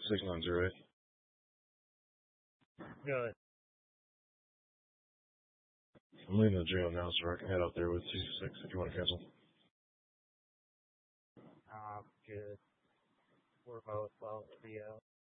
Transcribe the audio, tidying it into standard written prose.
6908. Good. I'm leaving the jail now, so I can head out there with 226 if you want to cancel. Good. We're both well, Rio.